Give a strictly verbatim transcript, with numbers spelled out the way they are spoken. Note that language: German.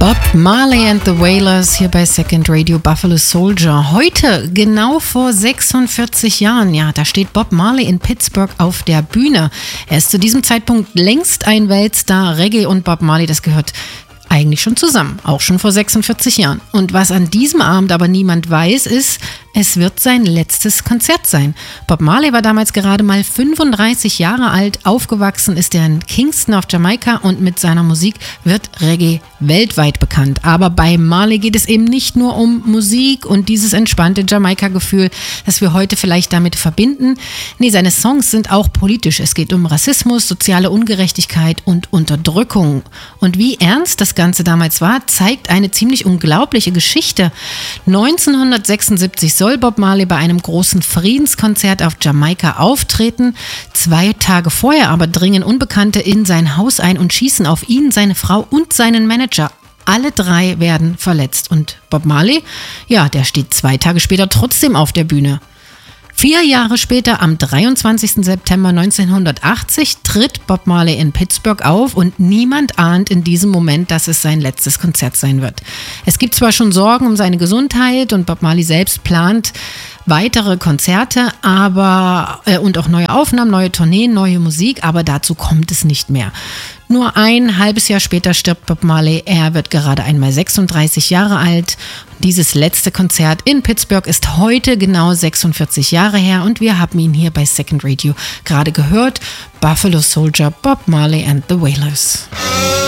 Bob Marley and the Wailers hier bei Second Radio Buffalo Soldier. Heute, genau vor sechsundvierzig Jahren, ja, da steht Bob Marley in Pittsburgh auf der Bühne. Er ist zu diesem Zeitpunkt längst ein Weltstar. Reggae und Bob Marley, das gehört eigentlich schon zusammen, auch schon vor sechsundvierzig Jahren. Und was an diesem Abend aber niemand weiß, ist, es wird sein letztes Konzert sein. Bob Marley war damals gerade mal fünfunddreißig Jahre alt, aufgewachsen ist er in Kingston auf Jamaika und mit seiner Musik wird Reggae weltweit bekannt. Aber bei Marley geht es eben nicht nur um Musik und dieses entspannte Jamaika-Gefühl, das wir heute vielleicht damit verbinden. Nee, seine Songs sind auch politisch. Es geht um Rassismus, soziale Ungerechtigkeit und Unterdrückung. Und wie ernst das Ganze damals war, zeigt eine ziemlich unglaubliche Geschichte. neunzehnhundertsechsundsiebzig soll Bob Marley bei einem großen Friedenskonzert auf Jamaika auftreten. Zwei Tage vorher aber dringen Unbekannte in sein Haus ein und schießen auf ihn, seine Frau und seinen Manager. Alle drei werden verletzt. Und Bob Marley, ja, der steht zwei Tage später trotzdem auf der Bühne. Vier Jahre später, am dreiundzwanzigsten September neunzehnhundertachtzig, tritt Bob Marley in Pittsburgh auf und niemand ahnt in diesem Moment, dass es sein letztes Konzert sein wird. Es gibt zwar schon Sorgen um seine Gesundheit und Bob Marley selbst plant weitere Konzerte, aber äh, und auch neue Aufnahmen, neue Tourneen, neue Musik, aber dazu kommt es nicht mehr. Nur ein halbes Jahr später stirbt Bob Marley. Er wird gerade einmal sechsunddreißig Jahre alt. Dieses letzte Konzert in Pittsburgh ist heute genau sechsundvierzig Jahre her und wir haben ihn hier bei Second Radio gerade gehört. Buffalo Soldier, Bob Marley and the Wailers.